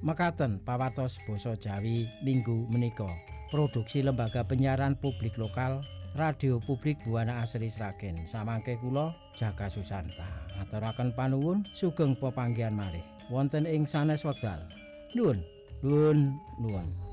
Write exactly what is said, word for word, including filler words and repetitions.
Mekaten pawartos basa Jawi minggu menika. Produksi Lembaga Penyiaran Publik Lokal Radio Publik Buana Asri Sragen. Samangke kula Jaka Susanta ngaturaken panuwun sugeng pepanggihan malih wonten ing sanes wekdal. Nuwun, nuwun, nuwun.